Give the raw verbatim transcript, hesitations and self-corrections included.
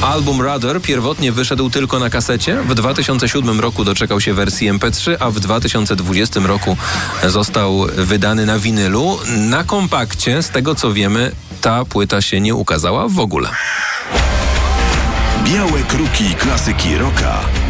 Album Rudder pierwotnie wyszedł tylko na kasecie. W dwa tysiące siódmym roku doczekał się wersji em pe trzy, a w dwa tysiące dwudziestym roku został wydany na winylu. Na kompakcie, z tego co wiemy, ta płyta się nie ukazała w ogóle. Białe kruki klasyki rocka.